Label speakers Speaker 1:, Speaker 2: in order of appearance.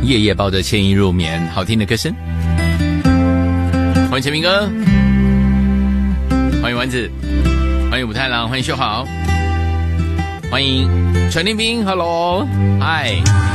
Speaker 1: 夜夜抱着牵引入眠，好听的歌声。欢迎陈明哥，欢迎丸子，欢迎武太郎，欢迎秀豪，欢迎陈立斌 ，Hello， 嗨。